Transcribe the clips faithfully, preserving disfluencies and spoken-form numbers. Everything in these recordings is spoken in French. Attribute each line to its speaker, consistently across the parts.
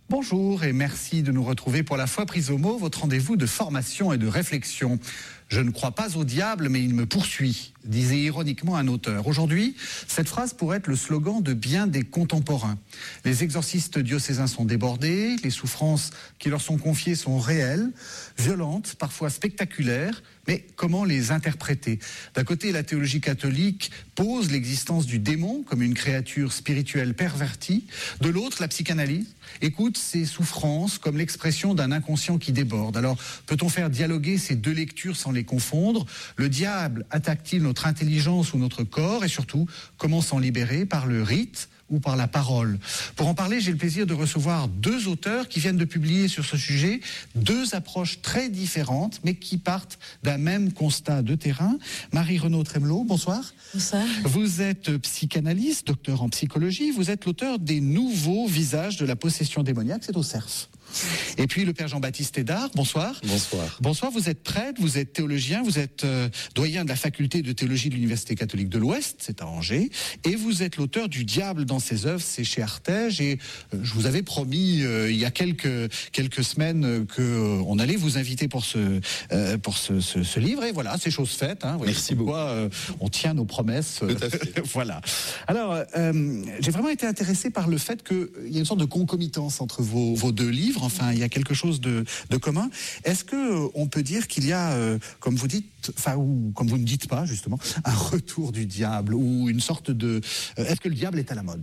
Speaker 1: Bonjour et merci de nous retrouver pour La Foi prise au mot, votre rendez-vous de formation et de réflexion. Je ne crois pas au diable, mais il me poursuit, disait ironiquement un auteur. Aujourd'hui, cette phrase pourrait être le slogan de bien des contemporains. Les exorcistes diocésains sont débordés, les souffrances qui leur sont confiées sont réelles, violentes, parfois spectaculaires, mais comment les interpréter ? D'un côté, la théologie catholique pose l'existence du démon comme une créature spirituelle pervertie. De l'autre, la psychanalyse écoute ces souffrances comme l'expression d'un inconscient qui déborde. Alors, peut-on faire dialoguer ces deux lectures sans les confondre ? Le diable attaque-t-il notre intelligence ou notre corps ? Et surtout, comment s'en libérer ? Par le rite ou par la parole ? Pour en parler, j'ai le plaisir de recevoir deux auteurs qui viennent de publier sur ce sujet deux approches très différentes, mais qui partent d'un même constat de terrain. Marie-Renaud Tremelot, bonsoir.
Speaker 2: Bonsoir.
Speaker 1: Vous êtes psychanalyste, docteur en psychologie. Vous êtes l'auteur des nouveaux visages de la possession démoniaque, c'est au C E R F. Et puis le père Jean-Baptiste Hédard, bonsoir.
Speaker 3: Bonsoir.
Speaker 1: Bonsoir, vous êtes prêtre, vous êtes théologien, vous êtes euh, doyen de la faculté de théologie de l'Université catholique de l'Ouest, c'est à Angers, et vous êtes l'auteur du Diable dans ses œuvres, c'est chez Artege, et euh, je vous avais promis euh, il y a quelques quelques semaines euh, que euh, on allait vous inviter pour ce euh, pour ce, ce, ce livre, et voilà, c'est chose faite. Hein,
Speaker 3: Merci beaucoup.
Speaker 1: Quoi, euh, on tient nos promesses.
Speaker 3: Tout à fait.
Speaker 1: Voilà. Alors, euh, j'ai vraiment été intéressé par le fait qu'il y a une sorte de concomitance entre vos, vos deux livres. Enfin, il y a quelque chose de, de commun. Est-ce que euh, on peut dire qu'il y a, euh, comme vous dites, enfin, ou comme vous ne dites pas justement, un retour du diable ou une sorte de. Euh, est-ce que le diable est à la mode ?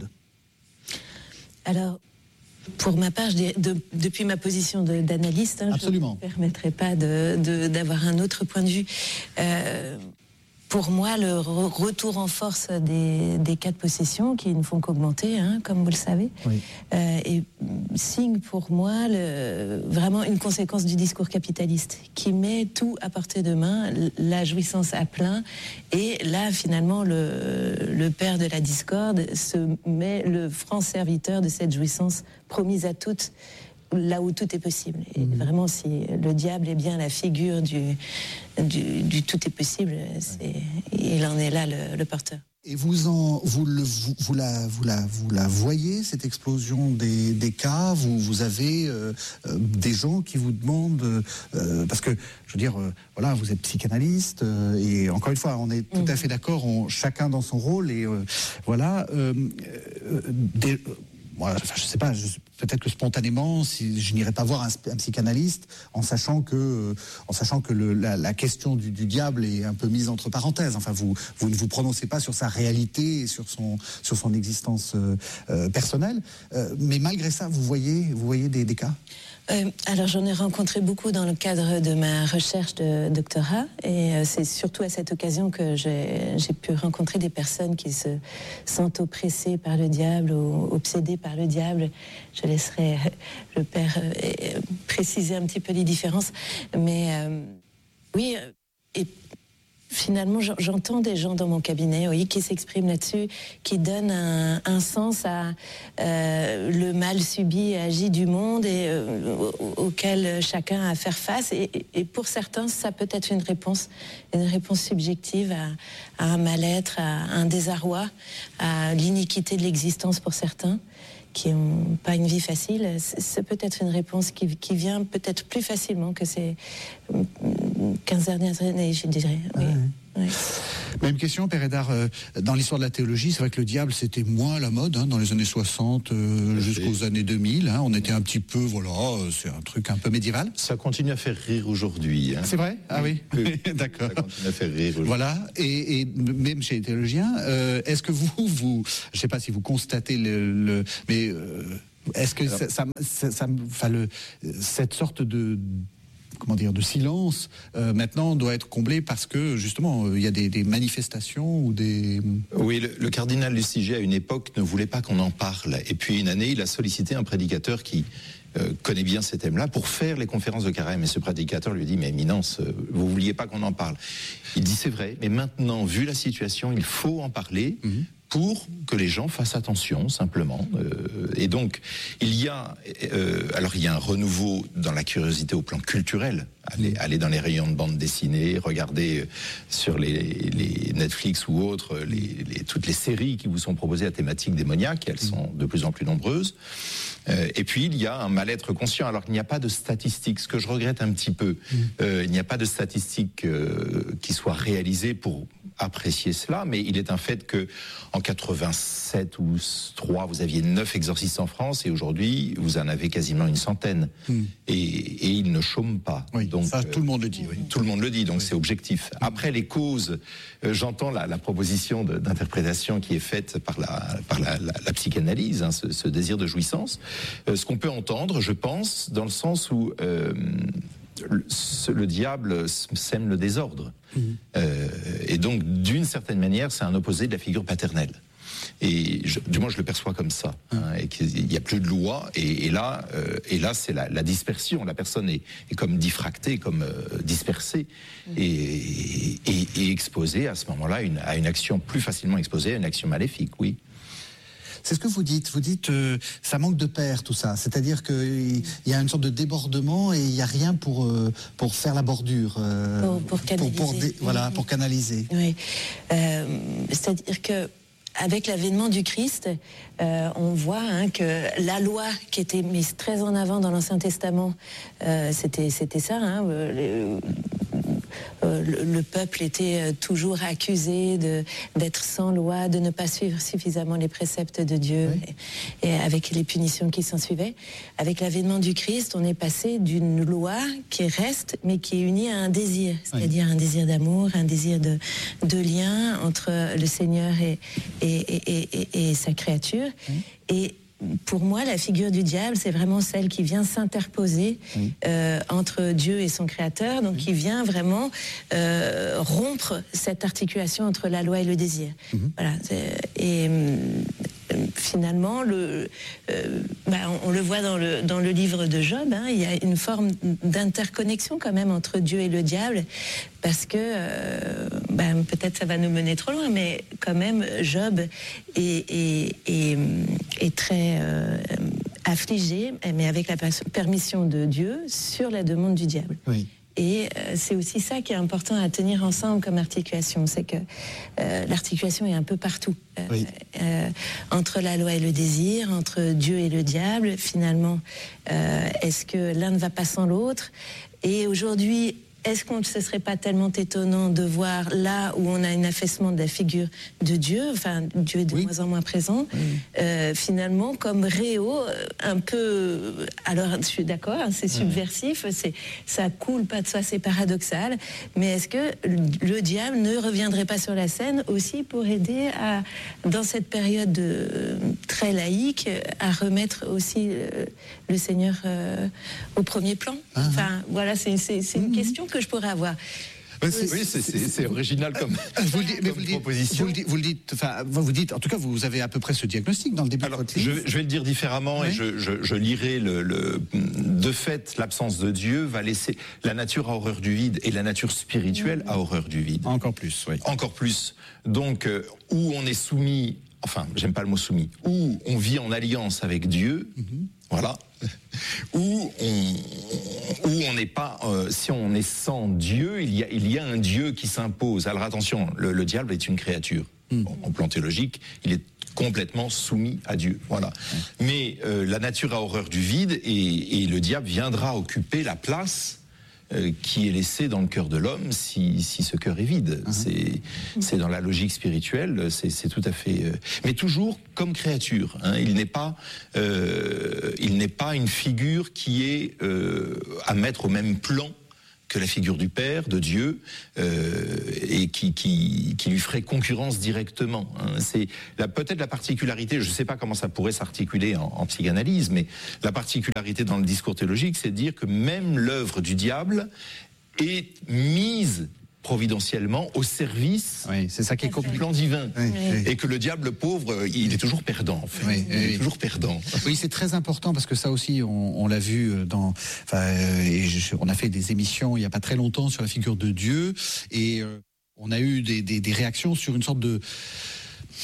Speaker 2: Alors, pour ma part, je dirais, de, depuis ma position de, d'analyste, hein, je ne me permettrai pas de, de, d'avoir un autre point de vue. Euh, Pour moi, le re- retour en force des, des cas de possession, qui ne font qu'augmenter, hein, comme vous le savez,
Speaker 1: oui.
Speaker 2: euh, est signe pour moi le, vraiment une conséquence du discours capitaliste, qui met tout à portée de main, la jouissance à plein, et là, finalement, le, le père de la discorde se met le franc serviteur de cette jouissance promise à toutes, là où tout est possible. Et mmh. vraiment, si le diable est bien la figure du, du, du tout est possible, c'est, il en est là le, le porteur.
Speaker 1: Et vous, en, vous, le, vous, vous, la, vous, la, vous la voyez, cette explosion des, des cas, vous, vous avez euh, euh, des gens qui vous demandent, euh, parce que, je veux dire, euh, voilà, vous êtes psychanalyste, euh, et encore une fois, on est tout mmh. à fait d'accord, on, chacun dans son rôle, et euh, voilà, euh, euh, des, moi, enfin, je sais pas, je, peut-être que spontanément, si je n'irais pas voir un, un psychanalyste en sachant que, euh, en sachant que le, la, la question du, du diable est un peu mise entre parenthèses. Enfin, vous, vous ne vous prononcez pas sur sa réalité et sur son, sur son existence euh, euh, personnelle. Euh, mais malgré ça, vous voyez, vous voyez des, des cas ?
Speaker 2: Euh, alors j'en ai rencontré beaucoup dans le cadre de ma recherche de doctorat, et euh, c'est surtout à cette occasion que j'ai, j'ai pu rencontrer des personnes qui se sentent oppressées par le diable ou obsédées par le diable. Je laisserai le père euh, préciser un petit peu les différences, mais euh, oui, et finalement, j'entends des gens dans mon cabinet, oui, qui s'expriment là-dessus, qui donnent un, un sens à euh, le mal subi et agi du monde et euh, auquel chacun a à faire face. Et, et pour certains, ça peut être une réponse, une réponse subjective à, à un mal-être, à un désarroi, à l'iniquité de l'existence pour certains qui n'ont pas une vie facile. C'est peut-être une réponse qui, qui vient peut-être plus facilement que ces quinze dernières années, je dirais. Oui.
Speaker 1: Ouais.
Speaker 2: Oui.
Speaker 1: Même question, Père Hédard, euh, dans l'histoire de la théologie, c'est vrai que le diable, c'était moins la mode, hein, dans les années soixante euh, jusqu'aux années deux mille. Hein, on était un petit peu, voilà, euh, c'est un truc un peu médiéval.
Speaker 3: Ça continue à faire rire aujourd'hui. Hein.
Speaker 1: C'est vrai ? Ah oui, oui. D'accord.
Speaker 3: Ça continue à faire rire aujourd'hui.
Speaker 1: Voilà, et, et même chez les théologiens, euh, est-ce que vous, vous, je ne sais pas si vous constatez le... le mais euh, est-ce que Alors, ça, ça, ça, ça, enfin, le, cette sorte de... comment dire, de silence, euh, maintenant doit être comblé parce que justement il euh, y a des, des manifestations ou des...
Speaker 3: Oui, le, le cardinal Lustiger à une époque ne voulait pas qu'on en parle, et puis une année il a sollicité un prédicateur qui euh, connaît bien ces thèmes-là pour faire les conférences de carême, et ce prédicateur lui dit: mais Éminence, euh, vous vouliez pas qu'on en parle. Il dit: c'est vrai, mais maintenant vu la situation il faut en parler. Mm-hmm. Pour que les gens fassent attention, simplement. Euh, et donc, il y a, euh, alors il y a un renouveau dans la curiosité au plan culturel. Aller, aller dans les rayons de bande dessinée, regarder sur les, les Netflix ou autres, les, les, toutes les séries qui vous sont proposées à thématique démoniaque, elles sont de plus en plus nombreuses. Euh, et puis il y a un mal-être conscient, alors qu'il n'y a pas de statistiques, ce que je regrette un petit peu. Mmh. Euh, il n'y a pas de statistiques euh, qui soient réalisées pour apprécier cela, mais il est un fait que en quatre-vingt-sept ou trois, vous aviez neuf exorcistes en France, et aujourd'hui vous en avez quasiment une centaine. Mmh. Et, et ils ne chôment pas.
Speaker 1: Oui,
Speaker 3: donc
Speaker 1: ça, tout le monde le dit. Oui.
Speaker 3: Tout le monde le dit, donc oui. C'est objectif. Après les causes, euh, j'entends la, la proposition de, d'interprétation qui est faite par la, par la, la, la psychanalyse, hein, ce, ce désir de jouissance. Euh, ce qu'on peut entendre, je pense, dans le sens où euh, le, le diable sème le désordre. Mmh. Euh, et donc, d'une certaine manière, c'est un opposé de la figure paternelle. Et je, du moins, je le perçois comme ça. Hein, et qu'il n'y a plus de loi. Et, et là, euh, et là, c'est la, la dispersion. La personne est, est comme diffractée, comme euh, dispersée, mmh. et, et, et exposée à ce moment-là une, à une action plus facilement exposée à une action maléfique. Oui.
Speaker 1: C'est ce que vous dites. Vous dites euh, ça manque de père, tout ça. C'est-à-dire qu'il y a une sorte de débordement et il n'y a rien pour, euh, pour faire la bordure. Euh,
Speaker 2: pour, pour canaliser.
Speaker 1: Pour, pour dé, voilà, pour canaliser.
Speaker 2: Oui. Euh, c'est-à-dire que avec l'avènement du Christ, euh, on voit hein, que la loi qui était mise très en avant dans l'Ancien Testament, euh, c'était, c'était ça. Hein, le, Euh, le, le peuple était toujours accusé de, d'être sans loi, de ne pas suivre suffisamment les préceptes de Dieu, oui. et, et avec les punitions qui s'en suivaient. Avec l'avènement du Christ, on est passé d'une loi qui reste, mais qui est unie à un désir, c'est-à-dire oui. un désir d'amour, un désir de, de lien entre le Seigneur et, et, et, et, et sa créature. Oui. Et pour moi, la figure du diable, c'est vraiment celle qui vient s'interposer oui. euh, entre Dieu et son Créateur, donc oui. qui vient vraiment euh, rompre cette articulation entre la loi et le désir. Mm-hmm. Voilà. Et euh, finalement, le, euh, bah, on, on le voit dans le, dans le livre de Job, hein, il y a une forme d'interconnexion quand même entre Dieu et le diable, parce que, euh, bah, peut-être ça va nous mener trop loin, mais quand même, Job est, est, est, est très euh, affligé, mais avec la permission de Dieu, sur la demande du diable.
Speaker 1: Oui.
Speaker 2: Et euh, c'est aussi ça qui est important à tenir ensemble comme articulation, c'est que euh, l'articulation est un peu partout. Euh, oui. euh, entre la loi et le désir, entre Dieu et le diable, finalement, euh, est-ce que l'un ne va pas sans l'autre ? Et aujourd'hui, est-ce qu'on ne se serait pas tellement étonnant de voir là où on a un affaissement de la figure de Dieu, enfin Dieu est de oui. moins en moins présent, oui. euh, finalement comme réo, un peu, alors je suis d'accord, hein, c'est subversif, c'est, ça coule pas de soi, c'est paradoxal, mais est-ce que le diable ne reviendrait pas sur la scène aussi pour aider à, dans cette période de, très laïque, à remettre aussi euh, le Seigneur euh, au premier plan ? uh-huh. Enfin voilà, c'est, c'est, c'est une mmh. question que je pourrais avoir.
Speaker 3: Oui, c'est, oui, c'est, c'est, c'est original comme,
Speaker 1: vous le dites, mais vous le dites, proposition. Vous le dites, vous le dites, enfin, vous dites, en tout cas, vous avez à peu près ce diagnostic dans le début.
Speaker 3: Alors,
Speaker 1: de votre
Speaker 3: je, je vais le dire différemment oui. et je, je, je lirai le, le. De fait, l'absence de Dieu va laisser la nature a horreur du vide et la nature spirituelle a horreur du vide.
Speaker 1: Encore plus, oui.
Speaker 3: Encore plus. Donc, euh, où on est soumis, enfin, j'aime pas le mot soumis, où on vit en alliance avec Dieu. Mm-hmm. Voilà, où on où on n'est pas, euh, si on est sans Dieu, il y a il y a un Dieu qui s'impose. Alors attention, le, le diable est une créature. Mm. Bon, en plan théologique, il est complètement soumis à Dieu. Voilà. Mm. Mais euh, la nature a horreur du vide et, et le diable viendra occuper la place euh, qui est laissée dans le cœur de l'homme si, si ce cœur est vide. Mm. C'est, c'est dans la logique spirituelle, c'est, c'est tout à fait... Euh, mais toujours comme créature. Hein, il n'est pas, euh, il n'est pas une figure qui est euh, à mettre au même plan que la figure du Père, de Dieu, euh, et qui, qui, qui lui ferait concurrence directement. Hein. C'est la, peut-être la particularité, je ne sais pas comment ça pourrait s'articuler en, en psychanalyse, mais la particularité dans le discours théologique, c'est de dire que même l'œuvre du diable est mise providentiellement au service
Speaker 1: oui, c'est ça qui est
Speaker 3: du plan divin.
Speaker 1: Oui, oui.
Speaker 3: Et que le diable pauvre, il est toujours perdant, en fait. Oui, il est oui. toujours perdant.
Speaker 1: Oui, c'est très important parce que ça aussi, on, on l'a vu dans... Enfin, et je, on a fait des émissions il n'y a pas très longtemps sur la figure de Dieu et euh, on a eu des, des, des réactions sur une sorte de...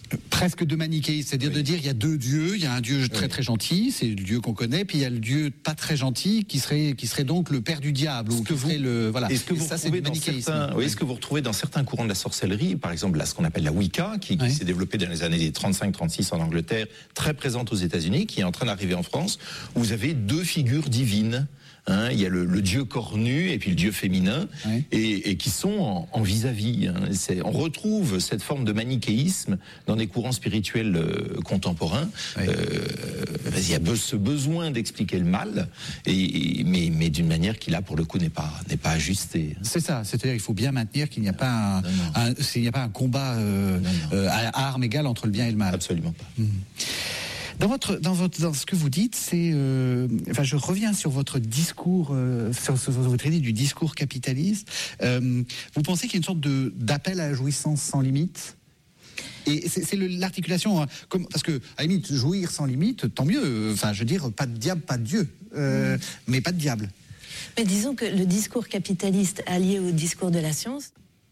Speaker 1: Presque de manichéisme, c'est-à-dire oui. de dire il y a deux dieux, il y a un dieu très oui. très gentil, c'est le dieu qu'on connaît, puis il y a le dieu pas très gentil qui serait qui serait donc le père du diable ou
Speaker 3: que
Speaker 1: qui
Speaker 3: vous,
Speaker 1: serait le voilà.
Speaker 3: Est-ce que vous ça, retrouvez dans certains, oui. est-ce que vous retrouvez dans certains courants de la sorcellerie, par exemple là ce qu'on appelle la Wicca, qui, qui oui. s'est développée dans les années trente-cinq trente-six en Angleterre, très présente aux États-Unis, qui est en train d'arriver en France, où vous avez deux figures divines. Hein, il y a le, le dieu cornu et puis le dieu féminin, oui. et, et qui sont en, en vis-à-vis. Hein. C'est, on retrouve cette forme de manichéisme dans des courants spirituels euh, contemporains. Oui. Euh, il y a ce besoin d'expliquer le mal, et, et, mais, mais d'une manière qui là pour le coup n'est pas n'est pas ajustée. Hein.
Speaker 1: C'est ça. C'est-à-dire qu'il faut bien maintenir qu'il n'y a pas un, non, non. un, il n'y a pas un combat euh, non, non. Euh, à armes égales entre le bien et le mal.
Speaker 3: Absolument pas.
Speaker 1: Mmh. Dans votre, dans votre, dans ce que vous dites, c'est, euh, enfin, je reviens sur votre discours, euh, sur, sur votre idée du discours capitaliste. Euh, vous pensez qu'il y a une sorte de d'appel à la jouissance sans limite? Et c'est, c'est le, l'articulation, hein, comme, parce que à la limite, jouir sans limite, tant mieux. Enfin, je veux dire, pas de diable, pas de Dieu, euh, mmh. mais pas de diable.
Speaker 2: Mais disons que le discours capitaliste allié au discours de la science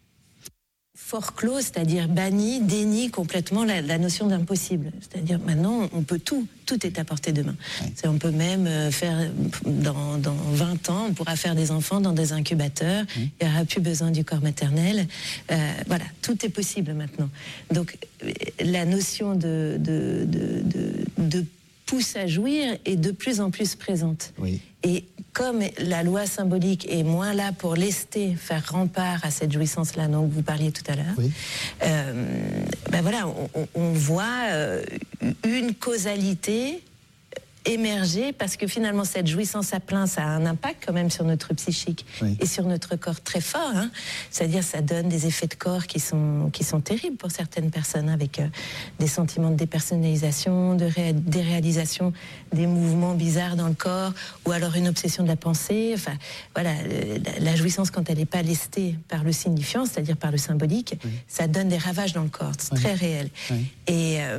Speaker 2: fort clos, c'est-à-dire banni, dénie complètement la, la notion d'impossible. C'est-à-dire maintenant, on peut tout, tout est à portée de main. Oui. C'est, on peut même faire, dans, dans vingt ans, on pourra faire des enfants dans des incubateurs, oui. il n'y aura plus besoin du corps maternel. Euh, voilà, tout est possible maintenant. Donc, la notion de, de, de, de, de pousse à jouir est de plus en plus présente. Oui. Et comme la loi symbolique est moins là pour lester, faire rempart à cette jouissance-là dont vous parliez tout à l'heure, oui. euh, ben voilà, on, on voit euh, une causalité émerger, parce que finalement cette jouissance à plein, ça a un impact quand même sur notre psychique oui. et sur notre corps très fort. Hein. C'est-à-dire ça donne des effets de corps qui sont, qui sont terribles pour certaines personnes, avec euh, des sentiments de dépersonnalisation, de ré- déréalisation, des mouvements bizarres dans le corps, ou alors une obsession de la pensée. Enfin, voilà, euh, la, la jouissance, quand elle n'est pas lestée par le signifiant, c'est-à-dire par le symbolique, oui. ça donne des ravages dans le corps. C'est oui. très réel. Oui. Et euh,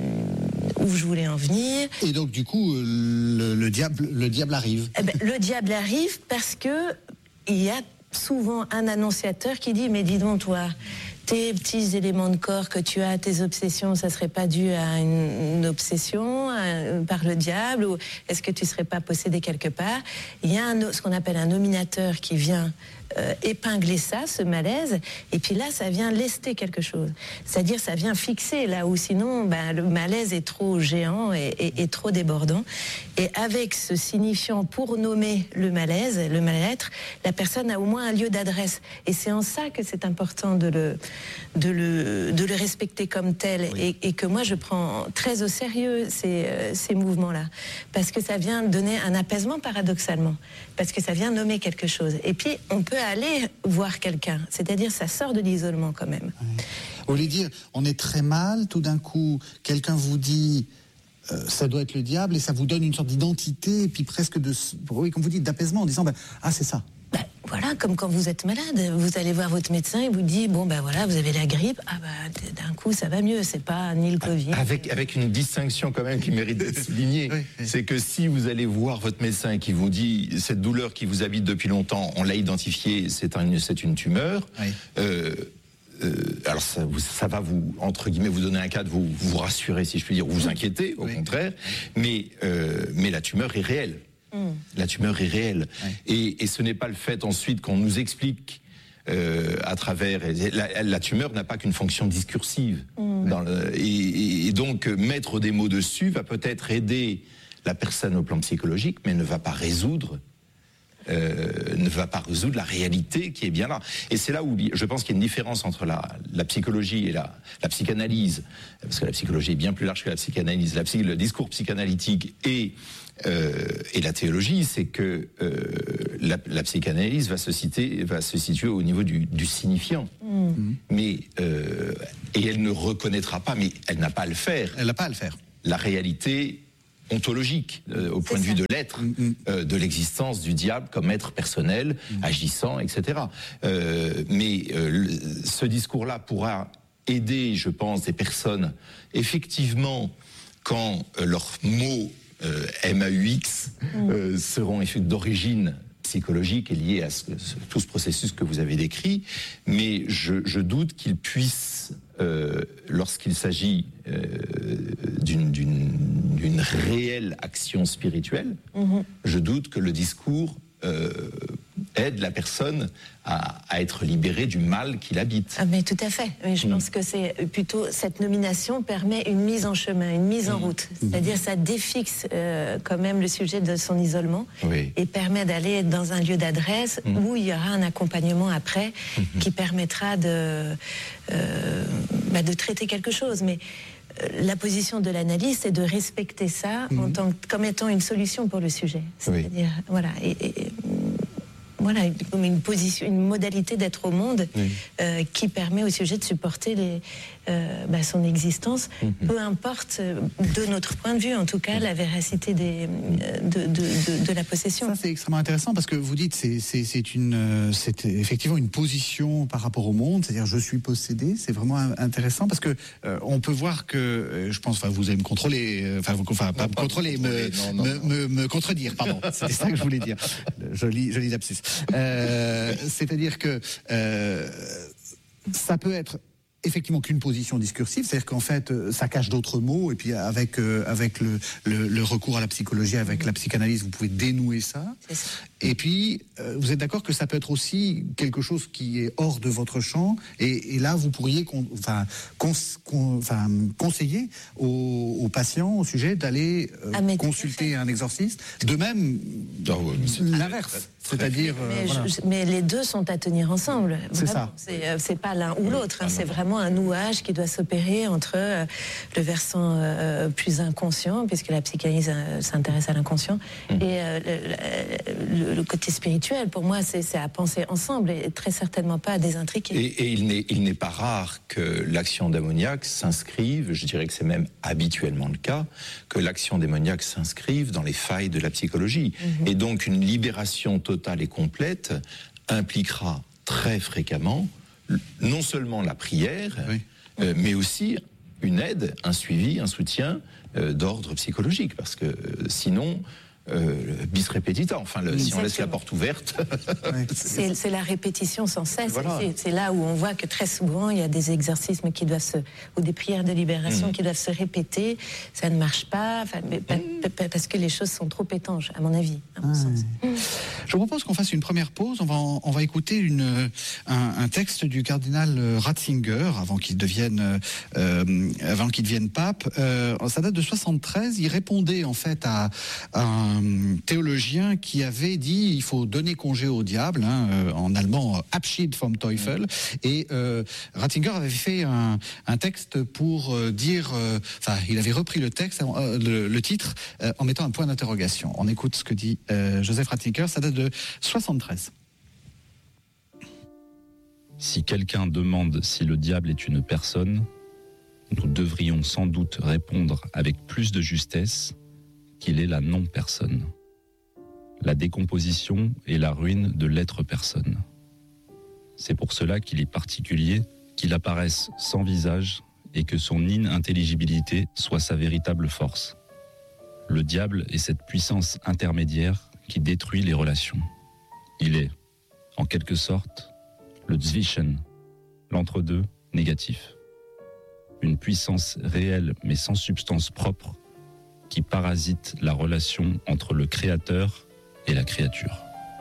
Speaker 2: où je voulais en venir...
Speaker 1: Et donc du coup, Le, le, diable, le diable arrive.
Speaker 2: Eh ben, le diable arrive parce que il y a souvent un annonciateur qui dit « Mais dis donc, toi, tes petits éléments de corps que tu as, tes obsessions, ça serait pas dû à une, une obsession à, par le diable, ou est-ce que tu serais pas possédé quelque part ?» Il y a un, ce qu'on appelle un nominateur qui vient Euh, épingler ça, ce malaise, et puis là, ça vient lester quelque chose. C'est-à-dire, ça vient fixer là où sinon, ben, le malaise est trop géant et, et, et trop débordant. Et avec ce signifiant pour nommer le malaise, le mal-être, la personne a au moins un lieu d'adresse. Et c'est en ça que c'est important de le, de le, de le respecter comme tel, oui. et, et que moi, je prends très au sérieux ces, euh, ces mouvements-là. Parce que ça vient donner un apaisement paradoxalement. Parce que ça vient nommer quelque chose. Et puis, on peut aller voir quelqu'un, c'est-à-dire ça sort de l'isolement quand même.
Speaker 1: Ouais. Vous voulez dire, on est très mal, tout d'un coup, quelqu'un vous dit euh, ça doit être le diable, et ça vous donne une sorte d'identité, et puis presque de, oui, comme vous dites, d'apaisement, en disant ben, ah c'est ça.
Speaker 2: Ben, voilà, comme quand vous êtes malade, vous allez voir votre médecin, il vous dit bon ben voilà, vous avez la grippe, ah ben d'un coup ça va mieux, c'est pas ni le Covid.
Speaker 3: Avec avec une distinction quand même qui mérite d'être soulignée, oui, oui. C'est que si vous allez voir votre médecin qui vous dit cette douleur qui vous habite depuis longtemps, on l'a identifiée, c'est un, c'est une tumeur. Oui. Euh, Euh, alors ça, vous, ça va vous, entre guillemets, vous donner un cadre, vous vous rassurer, si je puis dire, vous inquiéter, au oui. contraire, mais, euh, mais la tumeur est réelle. Mm. La tumeur est réelle. Oui. Et, et ce n'est pas le fait ensuite qu'on nous explique euh, à travers... La, la tumeur n'a pas qu'une fonction discursive. Mm. Dans le, et, et donc, mettre des mots dessus va peut-être aider la personne au plan psychologique, mais ne va pas résoudre Euh, ne va pas résoudre la réalité qui est bien là. Et c'est là où je pense qu'il y a une différence entre la, la psychologie et la, la psychanalyse, parce que la psychologie est bien plus large que la psychanalyse. La psy, le discours psychanalytique et, euh, et la théologie, c'est que euh, la, la psychanalyse va se, citer, va se situer au niveau du, du signifiant. Mmh. Mais, euh, et elle ne reconnaîtra pas, mais elle n'a pas à le faire.
Speaker 1: Elle n'a pas à le faire.
Speaker 3: La réalité ontologique, euh, au point de vue de l'être, mmh. euh, de l'existence du diable comme être personnel, mmh. agissant, et cetera. Euh, mais euh, le, ce discours-là pourra aider, je pense, des personnes, effectivement, quand euh, leurs mots euh, M A U X mmh. euh, seront d'origine psychologique et liés à ce, ce, tout ce processus que vous avez décrit, mais je, je doute qu'ils puissent euh, lorsqu'il s'agit euh, d'une, d'une, d'une réelle action spirituelle, mm-hmm. je doute que le discours euh, aide la personne à, à être libérée du mal qui l'habite.
Speaker 2: Ah, mais tout à fait. Mais je mmh. pense que c'est plutôt cette nomination permet une mise en chemin, une mise en route. Mmh. C'est-à-dire ça défixe euh, quand même le sujet de son isolement oui. et permet d'aller dans un lieu d'adresse mmh. où il y aura un accompagnement après mmh. qui permettra de, euh, bah, de traiter quelque chose. Mais la position de l'analyste est de respecter ça mmh. en tant que, comme étant une solution pour le sujet. C'est-à-dire, oui. voilà, et, et, voilà, comme une position, une modalité d'être au monde oui. euh, qui permet au sujet de supporter les, euh, bah, son existence, mmh. peu importe, de notre point de vue, en tout cas, la véracité des, de, de, de, de la possession.
Speaker 1: Ça, c'est extrêmement intéressant parce que vous dites, c'est, c'est, c'est, une, c'est effectivement une position par rapport au monde, c'est-à-dire je suis possédé, c'est vraiment intéressant parce que euh, on peut voir que, euh, je pense, enfin, vous allez me contrôler, enfin, vous, enfin pas, non, me pas contrôler, me, non, non, me, non. Me, me contredire, pardon, c'était ça que je voulais dire. Joli, joli lapsus. Euh, c'est-à-dire que euh, ça peut être effectivement qu'une position discursive, c'est-à-dire qu'en fait ça cache d'autres mots et puis avec euh, avec le, le, le recours à la psychologie, avec la psychanalyse, vous pouvez dénouer ça. ça. Et puis euh, vous êtes d'accord que ça peut être aussi quelque chose qui est hors de votre champ et, et là vous pourriez con, enfin, cons, con, enfin, conseiller aux, aux patients au sujet d'aller euh, ah, consulter un exorciste. De même oh, l'inverse. C'est-à-dire,
Speaker 2: mais,
Speaker 1: euh, voilà.
Speaker 2: je, mais les deux sont à tenir ensemble.
Speaker 1: C'est ça.
Speaker 2: C'est, euh, c'est pas l'un ou l'autre. Hein, c'est vraiment un nouage qui doit s'opérer entre euh, le versant euh, plus inconscient, puisque la psychanalyse euh, s'intéresse à l'inconscient, mmh. et euh, le, le, le côté spirituel. Pour moi, c'est, c'est à penser ensemble et très certainement pas à désintriquer.
Speaker 3: Et, et il, n'est, il n'est pas rare que l'action démoniaque s'inscrive, je dirais que c'est même habituellement le cas, que l'action démoniaque s'inscrive dans les failles de la psychologie. Mmh. Et donc une libération totale et complète impliquera très fréquemment non seulement la prière, oui. euh, mais aussi une aide, un suivi, un soutien euh, d'ordre psychologique, parce que euh, sinon, euh, bis repetita, enfin, le, si on laisse la porte ouverte...
Speaker 2: Oui. c'est, c'est la répétition sans cesse, voilà. c'est, c'est là où on voit que très souvent, il y a des exorcismes qui doivent se... ou des prières de libération mmh. qui doivent se répéter, ça ne marche pas, mais, mmh. parce que les choses sont trop étanches, à mon avis, à mon ah, sens.
Speaker 1: Mmh. Je vous propose qu'on fasse une première pause. On va, on va écouter une, un, un texte du cardinal Ratzinger avant qu'il devienne, euh, avant qu'il devienne pape. Euh, ça date de soixante-treize. Il répondait en fait à, à un théologien qui avait dit il faut donner congé au diable, hein, en allemand Abschied vom Teufel. Et euh, Ratzinger avait fait un, un texte pour euh, dire, enfin, euh, il avait repris le texte, euh, le, le titre, euh, en mettant un point d'interrogation. On écoute ce que dit euh, Joseph Ratzinger. Ça date de soixante-treize.
Speaker 4: Si quelqu'un demande si le diable est une personne, nous devrions sans doute répondre avec plus de justesse qu'il est la non-personne. La décomposition est la ruine de l'être-personne. C'est pour cela qu'il est particulier qu'il apparaisse sans visage et que son inintelligibilité soit sa véritable force. Le diable est cette puissance intermédiaire qui détruit les relations. Il est, en quelque sorte, le Zwischen, l'entre-deux négatif. Une puissance réelle mais sans substance propre qui parasite la relation entre le créateur et la créature.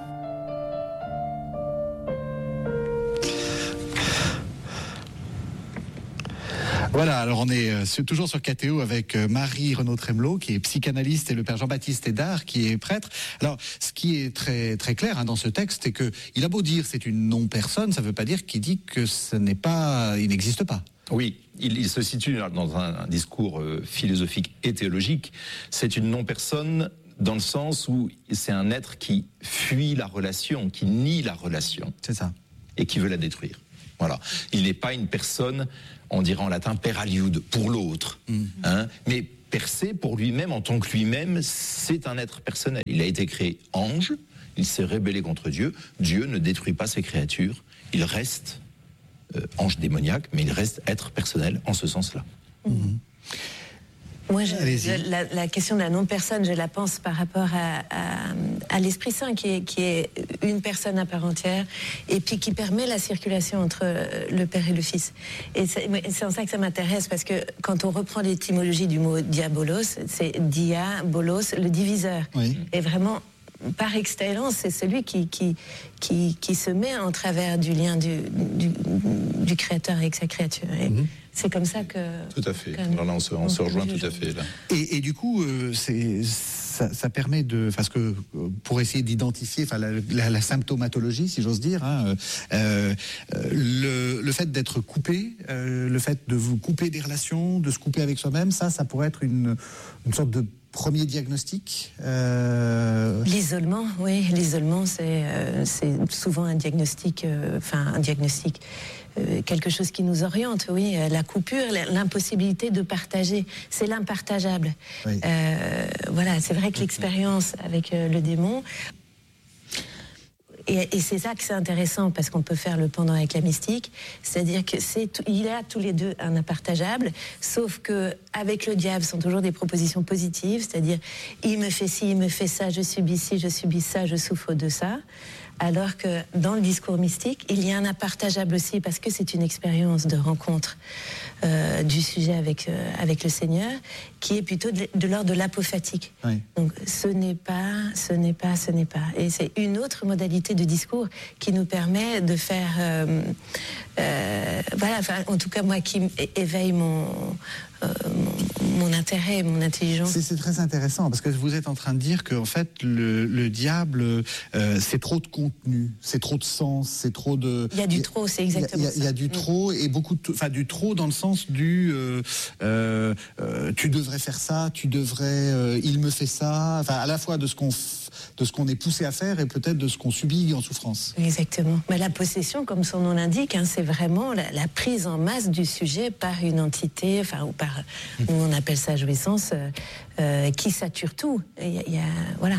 Speaker 1: Voilà, alors on est euh, toujours sur K T O avec euh, Marie Renaud Tremelot, qui est psychanalyste, et le père Jean-Baptiste Hédard, qui est prêtre. Alors, ce qui est très très clair hein, dans ce texte, c'est que il a beau dire c'est une non-personne, ça ne veut pas dire qu'il dit que ce n'est pas, il n'existe pas.
Speaker 3: Oui, il, il se situe dans un, un discours euh, philosophique et théologique. C'est une non-personne dans le sens où c'est un être qui fuit la relation, qui nie la relation.
Speaker 1: C'est ça.
Speaker 3: Et qui veut la détruire. Voilà. Il n'est pas une personne, on dirait en latin, per aliud, pour l'autre. Mmh. Hein, mais per se, pour lui-même, en tant que lui-même, c'est un être personnel. Il a été créé ange, il s'est rébellé contre Dieu. Dieu ne détruit pas ses créatures. Il reste euh, ange démoniaque, mais il reste être personnel en ce sens-là.
Speaker 1: Mmh.
Speaker 2: Moi, je, je, la, la question de la non-personne, je la pense par rapport à, à, à l'Esprit Saint, qui est, qui est une personne à part entière, et puis qui permet la circulation entre le Père et le Fils. Et c'est, c'est en ça que ça m'intéresse, parce que quand on reprend l'étymologie du mot diabolos, c'est diabolos, le diviseur. Oui. Et vraiment, par excellence, c'est celui qui, qui, qui, qui se met en travers du lien du, du, du Créateur avec sa créature. Et mm-hmm. C'est comme ça que...
Speaker 3: Tout à fait. Non, non, on se, on on se rejoint tout à fait là.
Speaker 1: Et, et du coup, euh, c'est, ça, ça permet de... Parce que pour essayer d'identifier enfin, la, la, la symptomatologie, si j'ose dire, hein, euh, le, le fait d'être coupé, euh, le fait de vous couper des relations, de se couper avec soi-même, ça, ça pourrait être une, une sorte de premier diagnostic. euh...
Speaker 2: L'isolement, oui, l'isolement, c'est, euh, c'est souvent un diagnostic, euh, enfin un diagnostic, euh, quelque chose qui nous oriente, oui, la coupure, l'impossibilité de partager, c'est l'impartageable. Oui. Euh, voilà, c'est vrai que l'expérience avec euh, le démon. Et, et c'est ça que c'est intéressant, parce qu'on peut faire le pendant avec la mystique, c'est-à-dire que c'est tout, il y a tous les deux un impartageable, sauf que avec le diable, ce sont toujours des propositions positives, c'est-à-dire il me fait ci, il me fait ça, je subis ci, je subis ça, je souffre de ça. Alors que dans le discours mystique, il y a un impartageable aussi, parce que c'est une expérience de rencontre euh, du sujet avec, euh, avec le Seigneur, qui est plutôt de, de l'ordre de l'apophatique. Oui. Donc ce n'est pas, ce n'est pas, ce n'est pas. Et c'est une autre modalité de discours qui nous permet de faire... Euh, euh, voilà, enfin, en tout cas moi qui éveille mon... Euh, mon, mon intérêt, mon intelligence.
Speaker 1: C'est, c'est très intéressant, parce que vous êtes en train de dire que en fait le, le diable euh, c'est trop de contenu, c'est trop de sens, c'est trop de...
Speaker 2: Il y a du trop, c'est exactement ça.
Speaker 1: Il y a, il y a du mmh. trop, et beaucoup de... Enfin du trop dans le sens du euh, euh, euh, tu devrais faire ça, tu devrais... Euh, il me fait ça, enfin à la fois de ce qu'on f... de ce qu'on est poussé à faire et peut-être de ce qu'on subit en souffrance.
Speaker 2: Exactement. Mais la possession, comme son nom l'indique, hein, c'est vraiment la, la prise en masse du sujet par une entité, enfin ou par, mmh. on appelle ça jouissance, euh, euh, qui sature tout. Il y a, il y a voilà.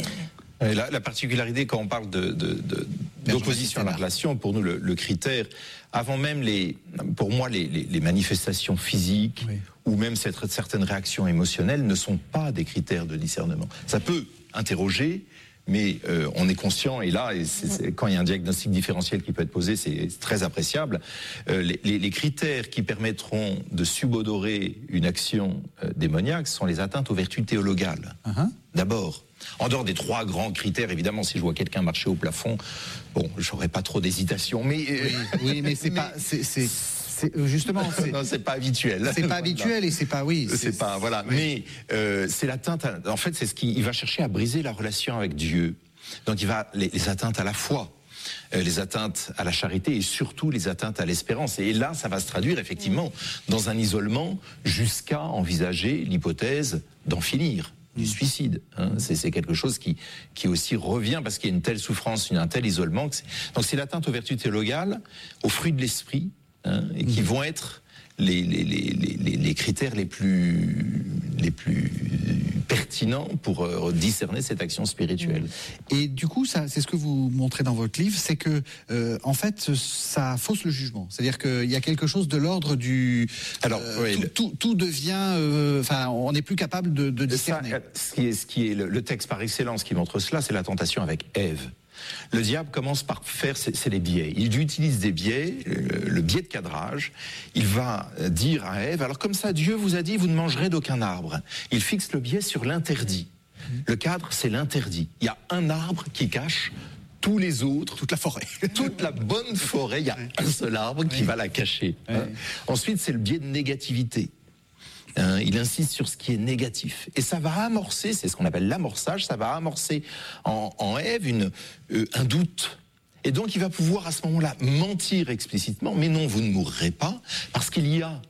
Speaker 3: La, la particularité quand on parle de, de, de, d'opposition à la relation, pour nous le, le critère, avant même les, pour moi les, les, les manifestations physiques oui. ou même cette, certaines réactions émotionnelles ne sont pas des critères de discernement. Ça peut interroger, mais euh, on est conscient, et là, et c'est, c'est, quand il y a un diagnostic différentiel qui peut être posé, c'est très appréciable. Euh, les, les, les critères qui permettront de subodorer une action euh, démoniaque sont les atteintes aux vertus théologales. Uh-huh. D'abord, en dehors des trois grands critères, évidemment, si je vois quelqu'un marcher au plafond, bon, j'aurais pas trop d'hésitation, mais... Euh,
Speaker 1: oui, oui, mais c'est mais, pas... C'est, c'est... C'est, justement, c'est,
Speaker 3: non, c'est pas habituel.
Speaker 1: C'est pas habituel et c'est pas oui.
Speaker 3: C'est, c'est pas voilà. Oui. Mais euh, c'est l'atteinte. À, en fait, c'est ce qu'il va chercher à briser la relation avec Dieu. Donc il va les, les atteintes à la foi, euh, les atteintes à la charité et surtout les atteintes à l'espérance. Et là, ça va se traduire effectivement dans un isolement jusqu'à envisager l'hypothèse d'en finir. Du suicide, hein. c'est, c'est quelque chose qui qui aussi revient parce qu'il y a une telle souffrance, un tel isolement. Que c'est... Donc c'est l'atteinte aux vertus théologales, aux fruits de l'esprit. Hein, et qui vont être les, les, les, les, les critères les plus, les plus pertinents pour euh, discerner cette action spirituelle.
Speaker 1: Et du coup, ça, c'est ce que vous montrez dans votre livre, c'est que, euh, en fait, ça fausse le jugement. C'est-à-dire qu'il y a quelque chose de l'ordre du... Alors, euh, oui, tout, le... tout, tout devient... Enfin, euh, on n'est plus capable de, de discerner. Ça,
Speaker 3: ce qui est, ce qui est le, le texte par excellence qui montre cela, c'est la tentation avec Ève. Le diable commence par faire, c'est, c'est les biais. Il utilise des biais, le, le biais de cadrage. Il va dire à Ève, alors comme ça, Dieu vous a dit, vous ne mangerez d'aucun arbre. Il fixe le biais sur l'interdit. Le cadre, c'est l'interdit. Il y a un arbre qui cache tous les autres.
Speaker 1: Toute la forêt.
Speaker 3: Toute la bonne forêt, il y a un seul arbre qui va la cacher. Hein. Ensuite, c'est le biais de négativité. Hein, il insiste sur ce qui est négatif. Et ça va amorcer, c'est ce qu'on appelle l'amorçage, ça va amorcer en, en Ève une, euh, un doute. Et donc il va pouvoir à ce moment-là mentir explicitement, mais non, vous ne mourrez pas, parce qu'il y a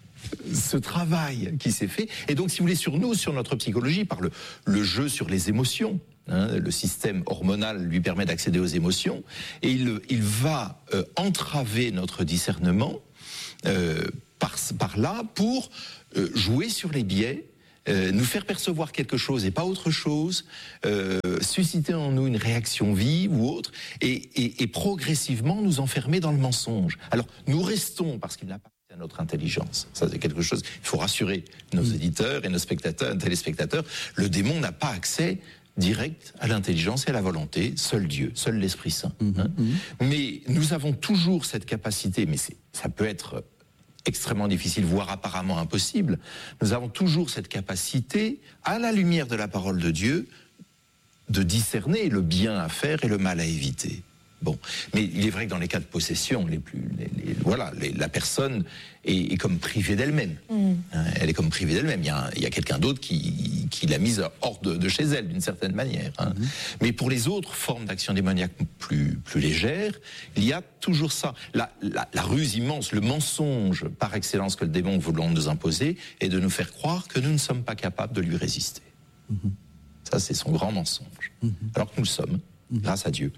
Speaker 3: ce travail qui s'est fait. Et donc si vous voulez, sur nous, sur notre psychologie, par le, le jeu sur les émotions, hein, le système hormonal lui permet d'accéder aux émotions, et il, il va euh, entraver notre discernement euh, par, par là pour... Euh, jouer sur les biais, euh, nous faire percevoir quelque chose et pas autre chose, euh, susciter en nous une réaction vive ou autre, et, et, et progressivement nous enfermer dans le mensonge. Alors, nous restons, parce qu'il n'appartient à notre intelligence. Ça, c'est quelque chose. Il faut rassurer nos mmh. éditeurs et nos spectateurs, téléspectateurs. Le démon n'a pas accès direct à l'intelligence et à la volonté. Seul Dieu, seul l'Esprit Saint. Mmh. Hein. Mmh. Mais nous avons toujours cette capacité, mais c'est, ça peut être extrêmement difficile, voire apparemment impossible. Nous avons toujours cette capacité, à la lumière de la parole de Dieu, de discerner le bien à faire et le mal à éviter. Bon, mais il est vrai que dans les cas de possession, les plus, les, les, voilà, les, la personne est, est comme privée d'elle-même. Mmh. Hein, elle est comme privée d'elle-même. Il y a, il y a quelqu'un d'autre qui, qui l'a mise hors de, de chez elle, d'une certaine manière. Hein. Mmh. Mais pour les autres formes d'action démoniaque plus, plus légères, il y a toujours ça. La, la, la ruse immense, le mensonge par excellence que le démon voulait nous imposer, est de nous faire croire que nous ne sommes pas capables de lui résister. Mmh. Ça, c'est son grand mensonge. Mmh. Alors que nous le sommes, mmh. grâce à Dieu.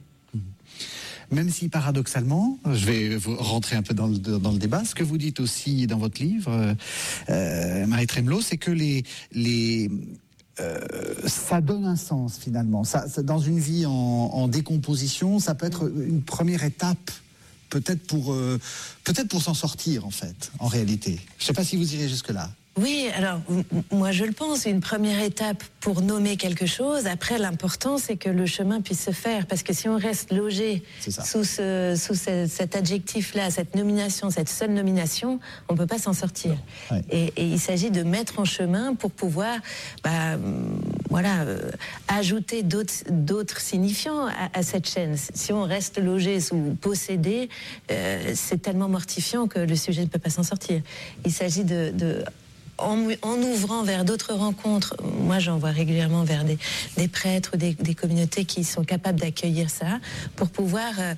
Speaker 1: Même si paradoxalement, je vais vous rentrer un peu dans le, dans le débat, ce que vous dites aussi dans votre livre, euh, Marie Trémelot, c'est que les, les, euh, ça donne un sens finalement. Ça, ça, dans une vie en, en décomposition, ça peut être une première étape, peut-être pour, euh, peut-être pour s'en sortir en fait, en réalité. Je ne sais pas si vous irez jusque-là.
Speaker 2: Oui, alors moi je le pense, une première étape pour nommer quelque chose. Après, l'important c'est que le chemin puisse se faire, parce que si on reste logé sous, ce, sous ce, cet adjectif-là, cette nomination, cette seule nomination, on ne peut pas s'en sortir. Ouais. Et, et il s'agit de mettre en chemin pour pouvoir, bah, voilà, euh, ajouter d'autres, d'autres signifiants à, à cette chaîne. Si on reste logé sous possédé, euh, c'est tellement mortifiant que le sujet ne peut pas s'en sortir. Il s'agit de, de En, en ouvrant vers d'autres rencontres, moi j'en vois régulièrement vers des, des prêtres ou des, des communautés qui sont capables d'accueillir ça, pour pouvoir euh,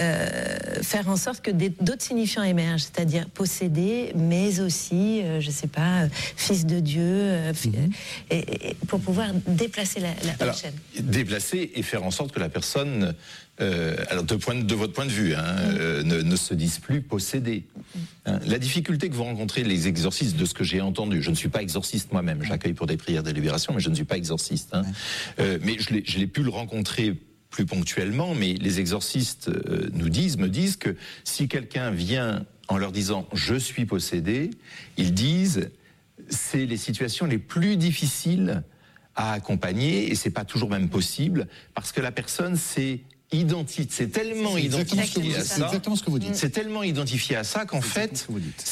Speaker 2: euh, faire en sorte que des, d'autres signifiants émergent, c'est-à-dire posséder, mais aussi, euh, je sais pas, euh, fils de Dieu, euh, mm-hmm. et, et pour pouvoir déplacer la, la,
Speaker 3: Alors,
Speaker 2: la chaîne.
Speaker 3: Déplacer et faire en sorte que la personne, euh, alors de, point de, de votre point de vue, hein, mm. euh, ne, ne se dise plus possédée. Mm. Hein, la difficulté que vous rencontrez, les exorcistes, de ce que j'ai entendu, je ne suis pas exorciste moi-même, j'accueille pour des prières de libération, mais je ne suis pas exorciste. Hein. Euh, mais je l'ai, je l'ai pu le rencontrer plus ponctuellement, mais les exorcistes euh, nous disent, me disent que si quelqu'un vient en leur disant « je suis possédé », ils disent « c'est les situations les plus difficiles à accompagner, et c'est pas toujours même possible, parce que la personne s'est identifiée, c'est tellement c'est identifié à ça,
Speaker 1: c'est exactement ce que vous dites.
Speaker 3: C'est tellement identifié à ça qu'en fait,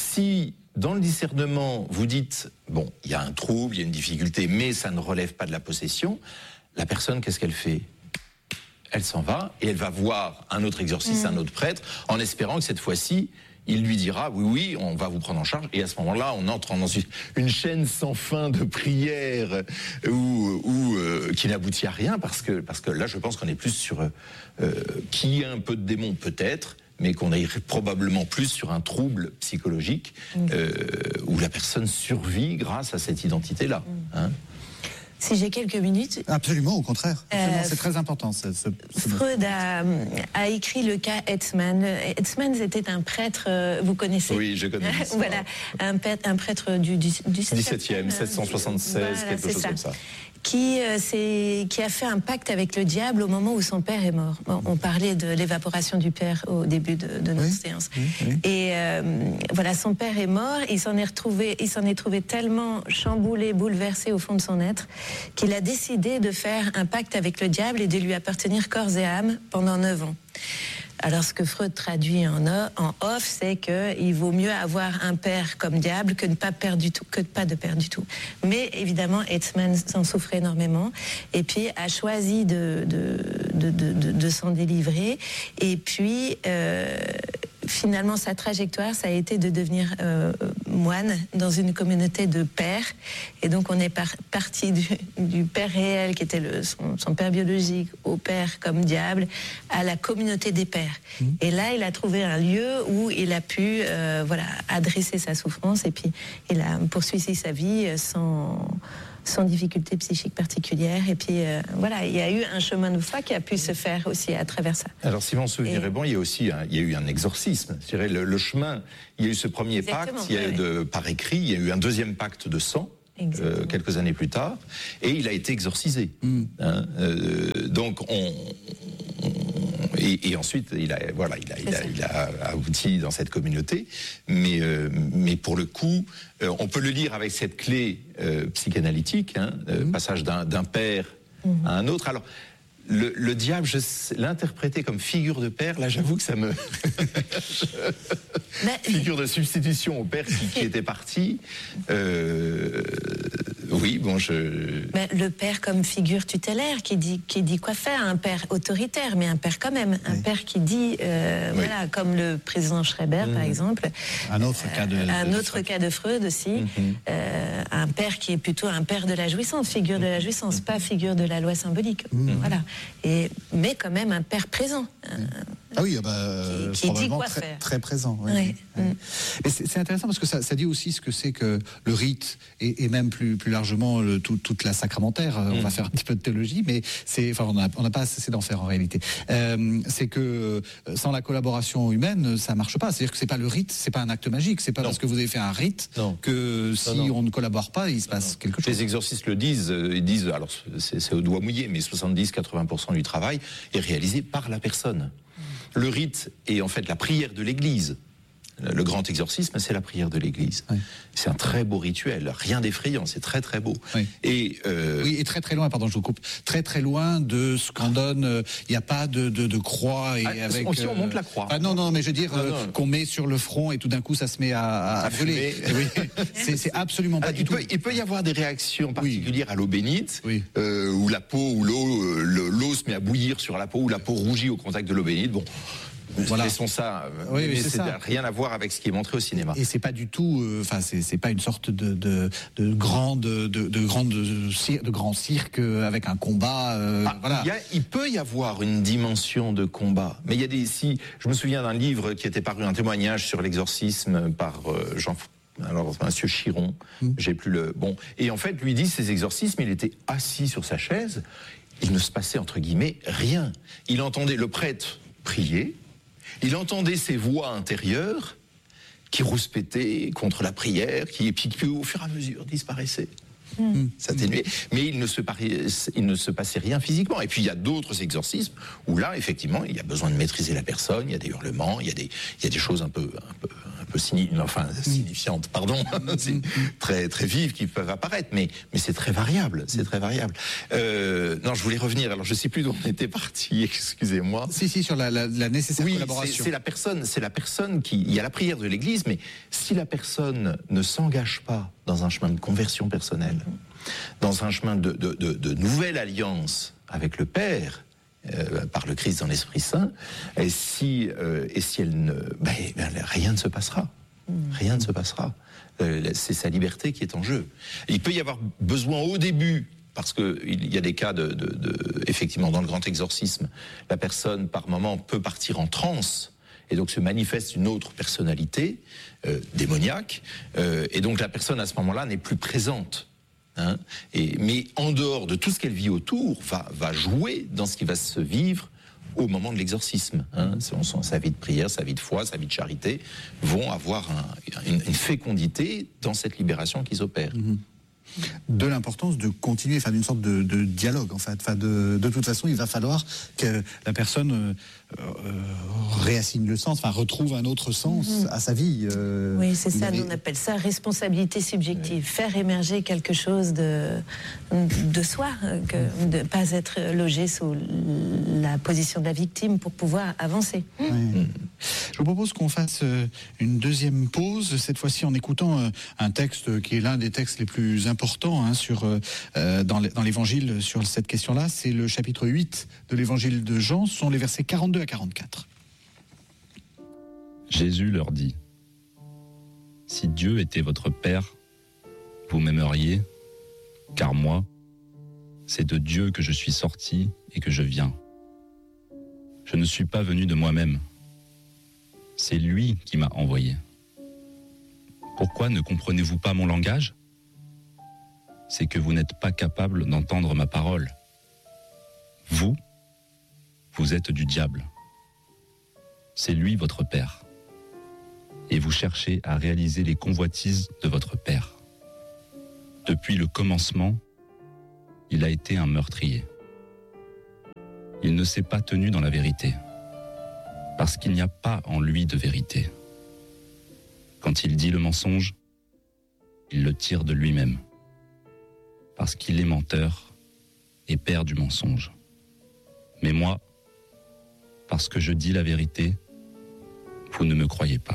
Speaker 3: si dans le discernement, vous dites, bon, il y a un trouble, il y a une difficulté, mais ça ne relève pas de la possession, la personne, qu'est-ce qu'elle fait ? Elle s'en va et elle va voir un autre exorciste, mmh. un autre prêtre, en espérant que cette fois-ci, il lui dira, oui, oui, on va vous prendre en charge. Et à ce moment-là, on entre dans une chaîne sans fin de prières où, où, euh, qui n'aboutit à rien, parce que, parce que là, je pense qu'on est plus sur euh, qui a un peu de démon, peut-être, mais qu'on est probablement plus sur un trouble psychologique euh, où la personne survit grâce à cette identité-là. Hein.
Speaker 2: Si j'ai quelques minutes...
Speaker 1: Absolument, au contraire. Absolument, euh, c'est très important. Ce, ce, ce
Speaker 2: Freud a, a écrit le cas Hetzmann. Hetzmann, c'était un prêtre, euh, vous connaissez ?
Speaker 3: Oui, je connais.
Speaker 2: Voilà, un, un prêtre du, du, du
Speaker 3: dix-septième, sept cent soixante-seize, voilà, quelque chose ça. comme ça.
Speaker 2: Qui, euh, c'est, qui a fait un pacte avec le diable au moment où son père est mort. Bon, on parlait de l'évaporation du père au début de, de notre oui, séance. Oui, oui. Et euh, voilà, son père est mort, il s'en est retrouvé, il s'en est trouvé tellement chamboulé, bouleversé au fond de son être, qu'il a décidé de faire un pacte avec le diable et de lui appartenir corps et âme pendant neuf ans. Alors, ce que Freud traduit en, en off, c'est qu'il vaut mieux avoir un père comme diable que de pas père du tout, que de pas de père du tout. Mais évidemment, Hetzmann s'en souffrait énormément, et puis a choisi de de de de, de, de s'en délivrer. Et puis euh, finalement, sa trajectoire, ça a été de devenir euh, moine dans une communauté de pères. Et donc, on est par, parti du, du père réel, qui était le, son, son père biologique, au père comme diable, à la communauté des pères. Mmh. Et là, il a trouvé un lieu où il a pu euh, voilà, adresser sa souffrance, et puis il a poursuivi sa vie sans... sans difficulté psychique particulière. Et puis, euh, voilà, il y a eu un chemin de foi qui a pu se faire aussi à travers ça.
Speaker 3: Alors, si mon souvenir est bon, il y a aussi un, il y a eu un exorcisme. Je dirais, le, le chemin, il y a eu ce premier Exactement, pacte, il y a eu de, par écrit, il y a eu un deuxième pacte de sang, euh, quelques années plus tard, et il a été exorcisé. Mm. Hein, euh, donc, on... on et, et ensuite, il a, voilà, il a, il a, il a abouti dans cette communauté. Mais, euh, mais pour le coup, euh, on peut le lire avec cette clé euh, psychanalytique, hein, euh, mmh. passage d'un, d'un père mmh. à un autre. Alors, le, le diable, je l'interpréter comme figure de père, là, j'avoue que ça me... figure de substitution au père qui, qui était parti. Euh... Oui, bon, je...
Speaker 2: Ben, le père comme figure tutélaire qui dit, qui dit quoi faire, un père autoritaire, mais un père quand même, un oui. père qui dit, euh, oui. voilà, comme le président Schreiber, mmh. par exemple.
Speaker 1: Un autre cas de...
Speaker 2: Euh, un
Speaker 1: de
Speaker 2: autre cas de Freud aussi. Mmh. Euh, un père qui est plutôt un père de la jouissance, figure de la jouissance, mmh. pas figure de la loi symbolique. Mmh. Voilà. Et, mais quand même un père présent. Mmh.
Speaker 1: Ah oui, bah,
Speaker 2: qui, qui dit quoi
Speaker 1: très,
Speaker 2: faire.
Speaker 1: Très présent. Oui.
Speaker 2: Oui.
Speaker 1: Oui. Mmh. Et c'est, c'est intéressant parce que ça, ça dit aussi ce que c'est que le rite et, et même plus, plus largement le, tout, toute la sacramentaire. Mmh. On va faire un petit peu de théologie, mais c'est, enfin, on n'a pas assez d'en faire en réalité. Euh, c'est que sans la collaboration humaine, ça marche pas. C'est-à-dire que c'est pas le rite, c'est pas un acte magique. C'est pas non. parce que vous avez fait un rite non. que si non, non. on ne collabore pas, il se passe non, quelque chose.
Speaker 3: Les exorcistes le disent. Ils disent, alors c'est, c'est au doigt mouillé, mais soixante-dix à quatre-vingts pour cent du travail est réalisé par la personne. Le rite est en fait la prière de l'Église. Le grand exorcisme, c'est la prière de l'Église. Oui. C'est un très beau rituel, rien d'effrayant, c'est très très beau.
Speaker 1: Oui.
Speaker 3: Et, euh...
Speaker 1: oui, et très très loin, pardon, je vous coupe, très très loin de ce qu'on donne. Il euh, n'y a pas de, de, de croix et
Speaker 3: ah,
Speaker 1: avec.
Speaker 3: Aussi, on monte la croix.
Speaker 1: Ah, non, non, mais je veux dire euh, qu'on met sur le front et tout d'un coup ça se met à, à, à brûler. Oui. c'est, c'est absolument pas ah, du
Speaker 3: il
Speaker 1: tout.
Speaker 3: Peut, il peut y avoir des réactions particulières oui. à l'eau bénite,
Speaker 1: oui.
Speaker 3: euh, où la peau, où l'eau, l'eau se met à bouillir sur la peau, où la peau rougit au contact de l'eau bénite. Bon. Voilà. Laissons ça,
Speaker 1: oui,
Speaker 3: mais
Speaker 1: c'est,
Speaker 3: c'est
Speaker 1: ça.
Speaker 3: rien à voir avec ce qui est montré au cinéma.
Speaker 1: Et c'est pas du tout, enfin euh, c'est, c'est pas une sorte de de, de grande de, de grande de, de grand cirque avec un combat. Euh,
Speaker 3: ah,
Speaker 1: voilà.
Speaker 3: Il, y a, il peut y avoir une dimension de combat, mais il y a des. Si je me souviens d'un livre qui était paru, un témoignage sur l'exorcisme par euh, Jean. Alors, Monsieur Chiron, mmh. j'ai plus le bon. Et en fait, lui dit ces exorcismes, il était assis sur sa chaise, il ne se passait entre guillemets rien. Il entendait le prêtre prier. Il entendait ces voix intérieures qui rouspétaient contre la prière, qui, et puis qui au fur et à mesure disparaissaient. Mmh. S'atténuer, mais il ne, se parait, il ne se passait rien physiquement. Et puis il y a d'autres exorcismes où là, effectivement, il y a besoin de maîtriser la personne, il y a des hurlements, il y a des, il y a des choses un peu, un peu, un peu signi- enfin, signifiantes, pardon, c'est très, très vives qui peuvent apparaître, mais, mais c'est très variable, c'est très variable. Euh, non, je voulais revenir, alors je ne sais plus d'où on était parti, excusez-moi.
Speaker 1: Si, si, sur la, la, la nécessaire
Speaker 3: oui,
Speaker 1: collaboration.
Speaker 3: C'est, c'est la personne, c'est la personne qui, il y a la prière de l'Église, mais si la personne ne s'engage pas dans un chemin de conversion personnelle, dans un chemin de, de, de, de nouvelle alliance avec le Père, euh, par le Christ dans l'Esprit Saint, et si, euh, et si elle ne... Ben, ben, rien ne se passera. Rien ne se passera. Euh, c'est sa liberté qui est en jeu. Il peut y avoir besoin au début, parce qu'il y a des cas de, de, de... Effectivement, dans le grand exorcisme, la personne, par moment, peut partir en transe, et donc se manifeste une autre personnalité euh, démoniaque, euh, et donc la personne à ce moment-là n'est plus présente. Hein, et, mais en dehors de tout ce qu'elle vit autour, va, va jouer dans ce qui va se vivre au moment de l'exorcisme. Hein. Sa vie de prière, sa vie de foi, sa vie de charité vont avoir un, une, une fécondité dans cette libération qui s'opère.
Speaker 1: Mmh. De l'importance de continuer, enfin d'une sorte de, de dialogue en fait. Enfin de, de toute façon, il va falloir que la personne euh, euh, réassigne le sens, enfin retrouve un autre sens mmh. à sa vie. Euh,
Speaker 2: oui, c'est ça.
Speaker 1: avait...
Speaker 2: Nous on appelle ça responsabilité subjective. Oui. Faire émerger quelque chose de de soi, que de pas être logé sous la position de la victime pour pouvoir avancer.
Speaker 1: Oui. Mmh. Je vous propose qu'on fasse une deuxième pause, cette fois-ci en écoutant un texte qui est l'un des textes les plus importants hein, sur, euh, dans, dans l'évangile sur cette question-là. C'est le chapitre huit de l'évangile de Jean, ce sont les versets quarante-deux à quarante-quatre.
Speaker 4: Jésus leur dit : si Dieu était votre Père, vous m'aimeriez, car moi, c'est de Dieu que je suis sorti et que je viens. Je ne suis pas venu de moi-même. C'est lui qui m'a envoyé. Pourquoi ne comprenez-vous pas mon langage ? C'est que vous n'êtes pas capable d'entendre ma parole. Vous, vous êtes du diable. C'est lui votre père. Et vous cherchez à réaliser les convoitises de votre père. Depuis le commencement, il a été un meurtrier. Il ne s'est pas tenu dans la vérité, Parce qu'il n'y a pas en lui de vérité. Quand il dit le mensonge, il le tire de lui-même. Parce qu'il est menteur et père du mensonge. Mais moi, parce que je dis la vérité, vous ne me croyez pas.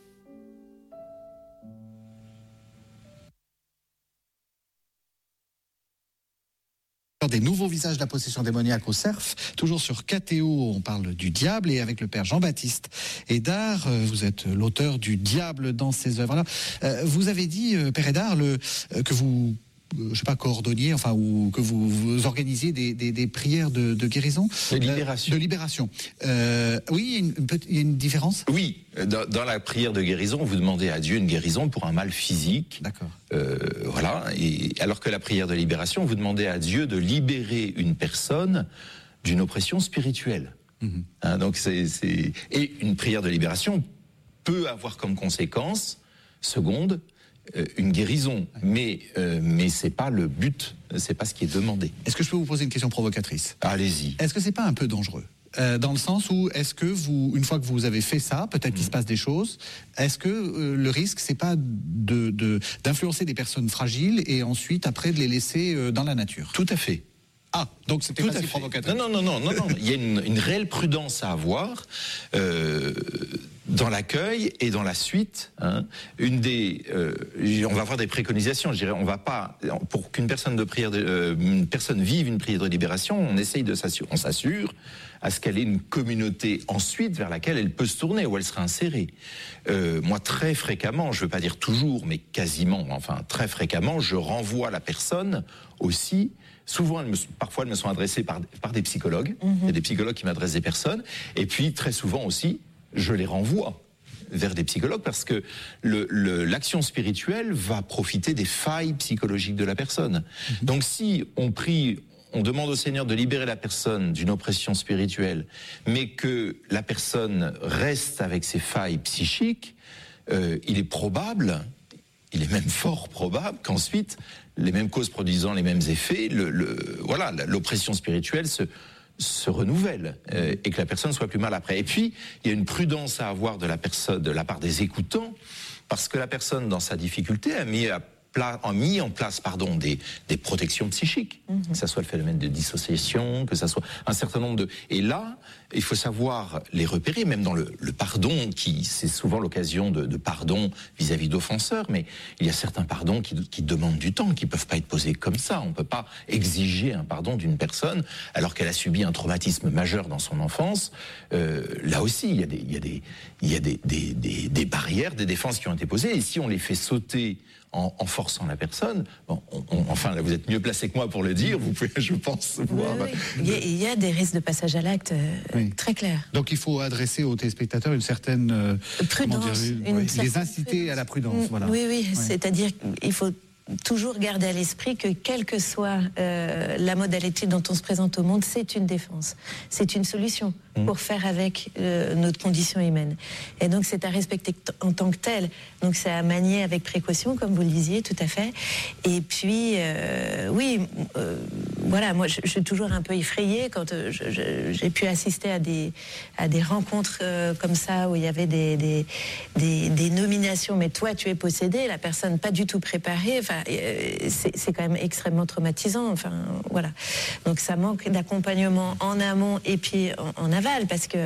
Speaker 1: Des nouveaux visages de la possession démoniaque au Cerf, toujours sur K T O, on parle du diable, et avec le père Jean-Baptiste Hédard, vous êtes l'auteur du Diable dans ses œuvres. Vous avez dit, père Hédard, le, que vous, je sais pas, coordonniez, enfin, ou que vous, vous organisiez des, des, des prières de, de guérison,
Speaker 3: de libération.
Speaker 1: Euh, de libération. Euh, oui, il y, a une, il y a une différence.
Speaker 3: Oui, dans, dans la prière de guérison, vous demandez à Dieu une guérison pour un mal physique.
Speaker 1: D'accord.
Speaker 3: Euh, voilà. Et alors que la prière de libération, vous demandez à Dieu de libérer une personne d'une oppression spirituelle. Mmh. Hein, donc c'est, c'est... Et une prière de libération peut avoir comme conséquence seconde euh, une guérison, mais euh, mais c'est pas le but, c'est pas ce qui est demandé.
Speaker 1: Est-ce que je peux vous poser une question provocatrice ?
Speaker 3: Allez-y.
Speaker 1: Est-ce que c'est pas un peu dangereux ? Euh, dans le sens où, est-ce que vous, une fois que vous avez fait ça, peut-être qu'il se passe des choses, est-ce que euh, le risque, c'est pas de, de, d'influencer des personnes fragiles et ensuite, après, de les laisser euh, dans la nature ?
Speaker 3: Tout à fait.
Speaker 1: Ah, donc c'était pas si provocateur.
Speaker 3: Non, non, non, non, non, non. Il y a une, une réelle prudence à avoir euh, dans l'accueil et dans la suite. Hein. Une des, euh, on va avoir des préconisations. Je dirais, on va pas, pour qu'une personne de prière, de, euh, une personne vive une prière de libération, on essaye de s'assurer, on s'assure à ce qu'elle ait une communauté ensuite vers laquelle elle peut se tourner, où elle sera insérée. Euh, moi, très fréquemment, je ne veux pas dire toujours, mais quasiment, enfin très fréquemment, je renvoie la personne aussi. Souvent, elles me, parfois, elles me sont adressées par, par des psychologues. Mm-hmm. Il y a des psychologues qui m'adressent des personnes. Et puis, très souvent aussi, je les renvoie vers des psychologues parce que le, le, l'action spirituelle va profiter des failles psychologiques de la personne. Mm-hmm. Donc, si on prie, on demande au Seigneur de libérer la personne d'une oppression spirituelle, mais que la personne reste avec ses failles psychiques, euh, il est probable, il est même fort probable qu'ensuite, les mêmes causes produisant les mêmes effets, le, le, voilà, l'oppression spirituelle se, se renouvelle euh, et que la personne soit plus mal après. Et puis, il y a une prudence à avoir de la personne, de la part des écoutants, parce que la personne, dans sa difficulté, a mis à a mis en place pardon, des, des protections psychiques, mmh. que ça soit le phénomène de dissociation, que ça soit un certain nombre de... Et là, il faut savoir les repérer, même dans le, le pardon, qui c'est souvent l'occasion de, de pardon vis-à-vis d'offenseurs, mais il y a certains pardons qui, qui demandent du temps, qui ne peuvent pas être posés comme ça. On ne peut pas exiger un pardon d'une personne alors qu'elle a subi un traumatisme majeur dans son enfance. Euh, là aussi, il y a, des, il y a, des, il y a des, des, des, des barrières, des défenses qui ont été posées, et si on les fait sauter En, en forçant la personne, bon, on, on, enfin là vous êtes mieux placé que moi pour le dire, vous pouvez, je pense, voir.
Speaker 2: Oui, oui. Il, y a, il y a des risques de passage à l'acte euh, oui. très clairs.
Speaker 1: Donc il faut adresser aux téléspectateurs une certaine euh,
Speaker 2: prudence,
Speaker 1: dire,
Speaker 2: une
Speaker 1: oui,
Speaker 2: certaine
Speaker 1: les inciter prudence. à la prudence. Voilà.
Speaker 2: Oui, oui, oui. C'est-à-dire qu'il faut toujours garder à l'esprit que quelle que soit euh, la modalité dont on se présente au monde, c'est une défense, c'est une solution mmh. pour faire avec euh, notre condition humaine. Et donc c'est à respecter en tant que tel. Donc c'est à manier avec précaution, comme vous le disiez, tout à fait. Et puis, euh, oui, euh, voilà, moi je, je suis toujours un peu effrayée quand euh, je, je, j'ai pu assister à des, à des rencontres euh, comme ça, où il y avait des, des, des, des nominations, mais toi tu es possédé, la personne pas du tout préparée, enfin, c'est, c'est quand même extrêmement traumatisant. Enfin, voilà. Donc ça manque d'accompagnement en amont et puis en, en aval, parce que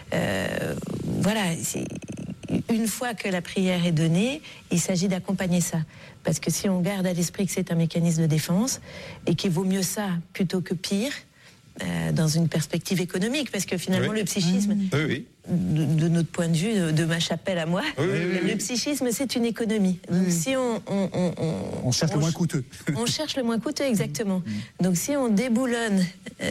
Speaker 2: euh, voilà, c'est, une fois que la prière est donnée, il s'agit d'accompagner ça. Parce que si on garde à l'esprit que c'est un mécanisme de défense et qu'il vaut mieux ça plutôt que pire, euh, dans une perspective économique, parce que finalement oui. le psychisme,
Speaker 3: oui, oui.
Speaker 2: De, de notre point de vue, de, de ma chapelle à moi, oui, oui, oui, le psychisme c'est une économie. Donc oui. si on on, on, on,
Speaker 1: on cherche on, le moins coûteux,
Speaker 2: on cherche le moins coûteux exactement. Mmh. Donc si on déboulonne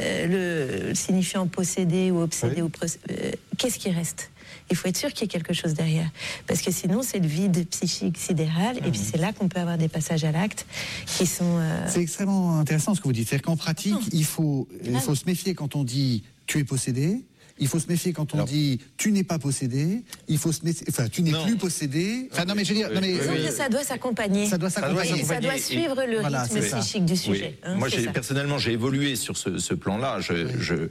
Speaker 2: euh, le signifiant possédé ou obsédé, oui. ou pro- euh, qu'est-ce qui reste ? Il faut être sûr qu'il y ait quelque chose derrière, parce que sinon c'est le vide psychique sidéral, mmh. et puis c'est là qu'on peut avoir des passages à l'acte qui sont. Euh...
Speaker 1: C'est extrêmement intéressant ce que vous dites. C'est-à-dire qu'en pratique, non. il faut il faut se méfier quand on dit tu es possédé. Il faut se méfier quand on Alors, dit tu n'es pas possédé. Il faut se méfier, enfin tu n'es non. plus possédé. Enfin non mais je veux dire, non mais
Speaker 2: oui, oui. ça doit s'accompagner.
Speaker 1: Ça doit s'accompagner.
Speaker 2: Ça doit suivre le voilà, rythme psychique du sujet.
Speaker 3: Oui. Hein, Moi, j'ai, personnellement, j'ai évolué sur ce, ce plan-là. Je, oui. je,